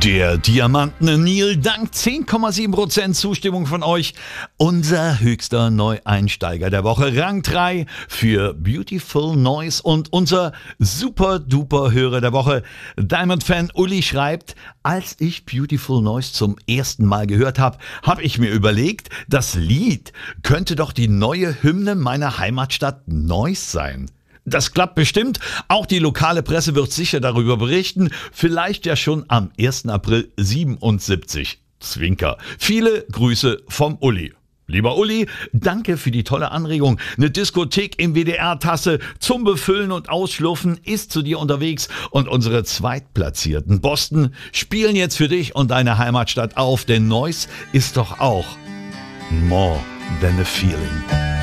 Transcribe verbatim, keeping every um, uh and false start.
Der Diamanten Nil dankt zehn Komma sieben Prozent Zustimmung von euch. Unser höchster Neueinsteiger der Woche, Rang drei für Beautiful Noise. Und unser super-duper-Hörer der Woche, Diamond-Fan Uli, schreibt: Als ich Beautiful Noise zum ersten Mal gehört habe, habe ich mir überlegt, das Lied könnte doch die neue Hymne meiner Heimatstadt Neuss sein. Das klappt bestimmt. Auch die lokale Presse wird sicher darüber berichten. Vielleicht ja schon am ersten April siebenundsiebzig. Zwinker. Viele Grüße vom Uli. Lieber Uli, danke für die tolle Anregung. Eine Diskothek im W D R-Tasse zum Befüllen und Ausschlürfen ist zu dir unterwegs. Und unsere Zweitplatzierten Boston spielen jetzt für dich und deine Heimatstadt auf. Denn Neuss ist doch auch more than a feeling.